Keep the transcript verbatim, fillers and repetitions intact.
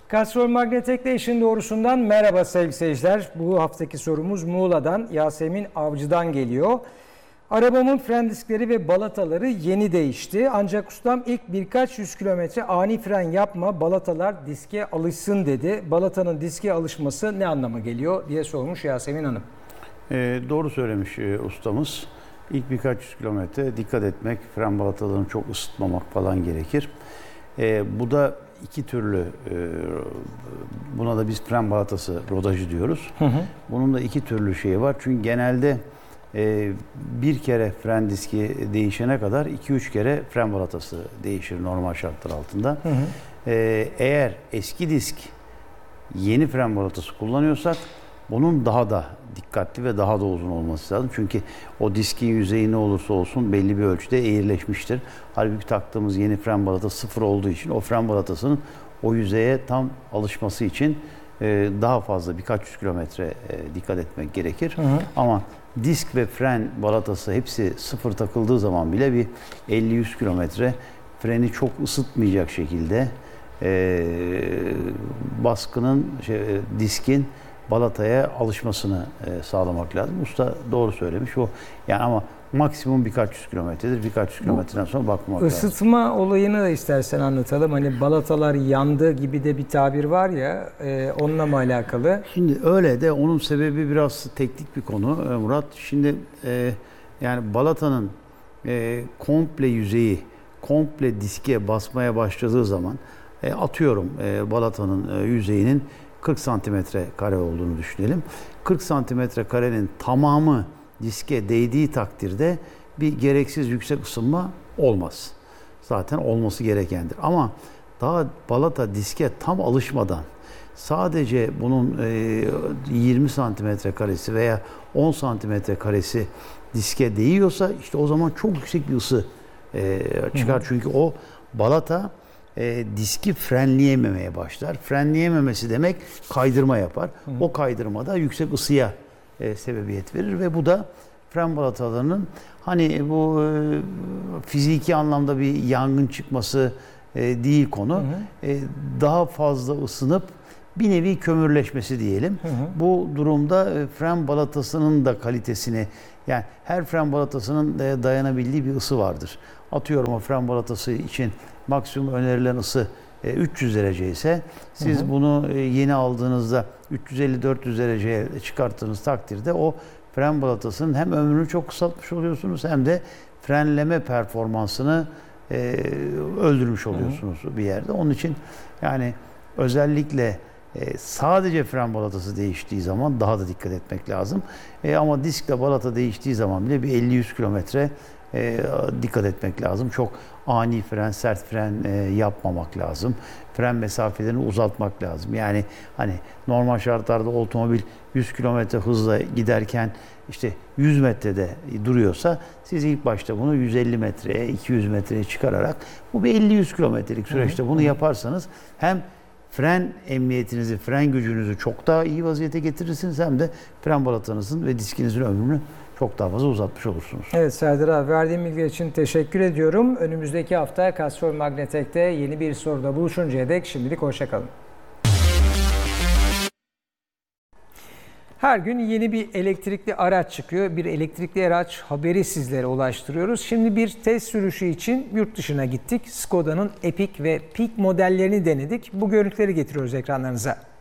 Castrol Magnetek'te işin doğrusundan merhaba sevgili seyirciler. Bu haftaki sorumuz Muğla'dan Yasemin Avcı'dan geliyor. Arabamın fren diskleri ve balataları yeni değişti. Ancak ustam ilk birkaç yüz kilometre ani fren yapma, balatalar diske alışsın dedi. Balatanın diske alışması ne anlama geliyor diye sormuş Yasemin Hanım. E, doğru söylemiş e, ustamız. İlk birkaç yüz kilometre dikkat etmek, fren balatalarını çok ısıtmamak falan gerekir. E, bu da iki türlü, e, buna da biz fren balatası rodajı diyoruz. Hı hı. Bunun da iki türlü şeyi var. Çünkü genelde e, bir kere fren diski değişene kadar iki üç kere fren balatası değişir normal şartlar altında. Hı hı. E, eğer eski disk yeni fren balatası kullanıyorsak bunun daha da dikkatli ve daha da uzun olması lazım. Çünkü o diskin yüzeyi ne olursa olsun belli bir ölçüde eğrileşmiştir. Halbuki taktığımız yeni fren balatası sıfır olduğu için o fren balatasının o yüzeye tam alışması için e, daha fazla birkaç yüz kilometre e, dikkat etmek gerekir. Hı hı. Ama disk ve fren balatası hepsi sıfır takıldığı zaman bile bir elli yüz kilometre freni çok ısıtmayacak şekilde e, baskının, şey, diskin balataya alışmasını e, sağlamak lazım. Usta doğru söylemiş o. Yani ama maksimum birkaç yüz kilometredir. Birkaç yüz kilometreden sonra bakmak lazım. Isıtma olayını da istersen anlatalım. Hani balatalar yandı gibi de bir tabir var ya, e, onunla mı alakalı? Şimdi öyle de onun sebebi biraz teknik bir konu e, Murat. Şimdi e, yani balatanın e, komple yüzeyi, komple diske basmaya başladığı zaman e, atıyorum e, balatanın e, yüzeyinin kırk santimetre kare olduğunu düşünelim. kırk santimetre karenin tamamı diske değdiği takdirde bir gereksiz yüksek ısınma olmaz. Zaten olması gerekendir. Ama daha balata diske tam alışmadan sadece bunun yirmi santimetre karesi veya on santimetre karesi diske değiyorsa işte o zaman çok yüksek bir ısı çıkar. Hı hı. Çünkü o balata E, diski frenleyememeye başlar. Frenleyememesi demek kaydırma yapar. Hı hı. O kaydırmada yüksek ısıya e, sebebiyet verir ve bu da fren balatalarının hani bu e, fiziki anlamda bir yangın çıkması e, değil konu. Hı hı. E, daha fazla ısınıp bir nevi kömürleşmesi diyelim. Hı hı. Bu durumda e, fren balatasının da kalitesini, yani her fren balatasının e, dayanabildiği bir ısı vardır. Atıyorum o fren balatası için maksimum önerilen ısı e, üç yüz derece ise siz hı hı. bunu e, yeni aldığınızda üç yüz elli dört yüz dereceye çıkarttığınız takdirde o fren balatasının hem ömrünü çok kısaltmış oluyorsunuz hem de frenleme performansını e, öldürmüş oluyorsunuz hı hı. bir yerde. Onun için yani özellikle e, sadece fren balatası değiştiği zaman daha da dikkat etmek lazım. E, ama diskle balata değiştiği zaman bile bir elli yüz kilometre E, dikkat etmek lazım. Çok ani fren, sert fren e, yapmamak lazım. Fren mesafelerini uzatmak lazım. Yani hani normal şartlarda otomobil yüz kilometre hızla giderken işte yüz metrede duruyorsa siz ilk başta bunu yüz elli metreye, iki yüz metreye çıkararak bu bir elli yüz kilometrelik süreçte bunu yaparsanız hem fren emniyetinizi, fren gücünüzü çok daha iyi vaziyete getirirsiniz hem de fren balatanızın ve diskinizin ömrünü çok daha fazla uzatmış olursunuz. Evet Serdar abi, verdiğim bilgi için teşekkür ediyorum. Önümüzdeki hafta Castrol Magnetek'te yeni bir soruda buluşuncaya dek şimdilik hoşça kalın. Her gün yeni bir elektrikli araç çıkıyor. Bir elektrikli araç haberi sizlere ulaştırıyoruz. Şimdi bir test sürüşü için yurt dışına gittik. Skoda'nın Epic ve Peak modellerini denedik. Bu görüntüleri getiriyoruz ekranlarınıza.